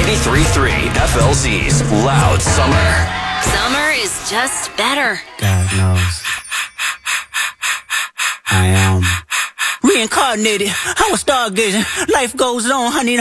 93.3 FLZ's Loud Summer. Summer is just better. God knows. I am reincarnated. I was stargazing. Life goes on, honey.